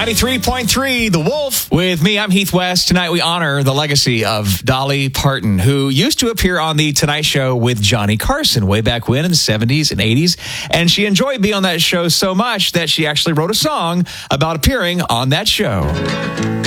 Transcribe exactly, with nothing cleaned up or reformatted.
ninety-three point three, The Wolf. With me, I'm Heath West. Tonight we honor the legacy of Dolly Parton, who used to appear on The Tonight Show with Johnny Carson way back when in the seventies and eighties. And she enjoyed being on that show so much that she actually wrote a song about appearing on that show.